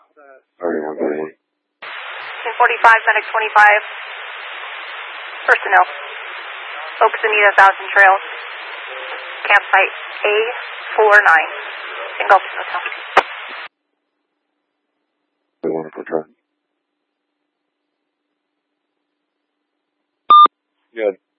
3138. 1045, Medic 25. Personnel. Oaks Anita 1000 Trails. Campsite A49. Engulf Hotel. Wonderful try. Good.